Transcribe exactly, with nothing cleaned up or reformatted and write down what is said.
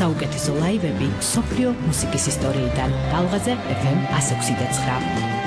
საუკეთესო ლაივები სოფლიო მუსიკის ისტორიიდან. ტალღაზე ეფ ემ one oh six point nine.